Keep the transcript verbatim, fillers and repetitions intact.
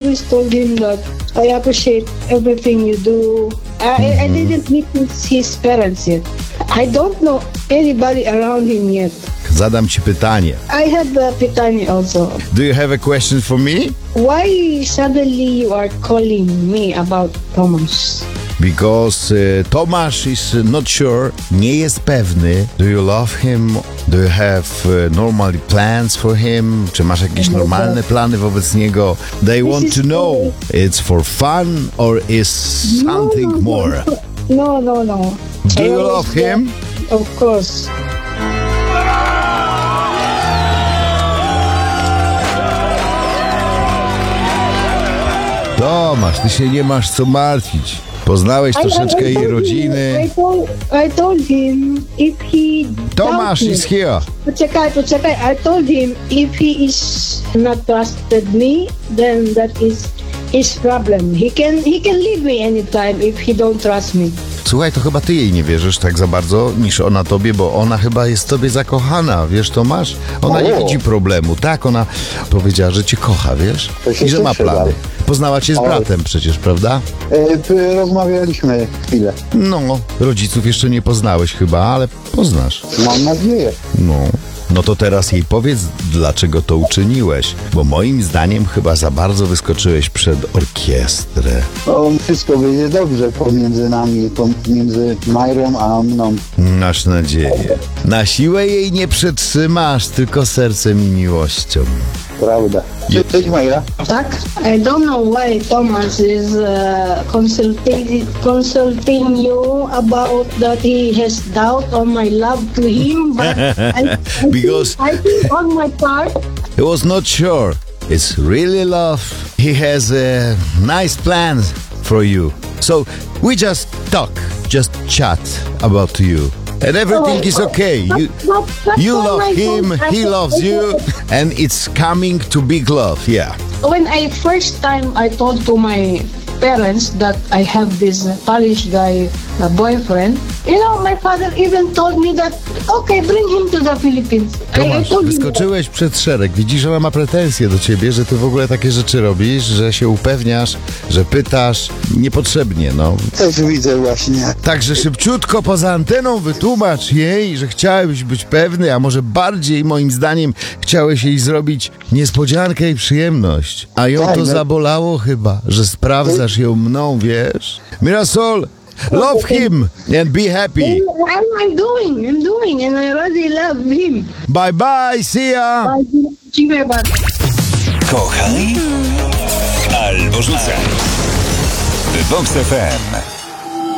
always told him that I appreciate everything you do. I, I didn't meet his, his parents yet. I don't know anybody around him yet. Zadam ci pytanie. I have a pytanie also. Do you have a question for me? Why suddenly you are calling me about Thomas? Because uh, Tomasz is not sure, nie jest pewny. Do you love him? Do you have uh, normal plans for him? Czy masz jakieś normalne plany wobec niego? They want to know, it's for fun or is something no, no, more? No, no, no. Do I you always love him? Of course. Tomasz, ty się nie masz co martwić. Poznałeś troszeczkę jej rodziny. I told, I told him if he... Tomasz is here. Poczekaj, poczekaj. I told him if he is not trusted me, then that is his problem. He can he can leave me anytime if he don't trust me. Słuchaj, to chyba ty jej nie wierzysz tak za bardzo, niż ona tobie, bo ona chyba jest tobie zakochana, wiesz, Tomasz? Ona nie O. widzi problemu. Tak, ona powiedziała, że cię kocha, wiesz? To się I że ma cieszę, plany. tak. Poznała cię z O. bratem przecież, prawda? E, p- rozmawialiśmy chwilę. No, rodziców jeszcze nie poznałeś chyba, ale poznasz. Mam nadzieję. No. No to teraz jej powiedz, dlaczego to uczyniłeś, bo moim zdaniem chyba za bardzo wyskoczyłeś przed orkiestrę. O, wszystko będzie dobrze pomiędzy nami, pomiędzy Majrą a mną. Masz nadzieję. Na siłę jej nie przetrzymasz, tylko sercem i miłością. Prawda. Je- Cześć Majra. Tak? I don't know why Thomas is uh, consulting consulting you about that he has doubt on my love to him, but I, I, Because- think, I think on my part, He was not sure. It's really love. He has a nice plans for you. So we just talk, just chat about you. And everything is okay. You, But- but you when love I him, don't- I he don't- loves you, and it's coming to big love, yeah. when I first time I told to my parents that I have this uh, Polish guy uh, boyfriend, you know, my father even told me that, okay, bring him to the Philippines. I, I Tomasz, told him that. wyskoczyłeś przed szereg. Widzisz, ona ma pretensje do ciebie, że ty w ogóle takie rzeczy robisz, że się upewniasz, że pytasz niepotrzebnie, no. Też widzę właśnie. Także szybciutko poza anteną wytłumacz jej, że chciałeś być pewny, a może bardziej moim zdaniem chciałeś jej zrobić niespodziankę i przyjemność. A ją Tak, to no. zabolało chyba, że sprawdzasz ją mną, wiesz? Mirasol, love him and be happy. I'm, I'm doing, I'm doing, and I really love him. Bye bye, see ya! Dziękuję bardzo. Kochaj albo rzucaj. Vox F M.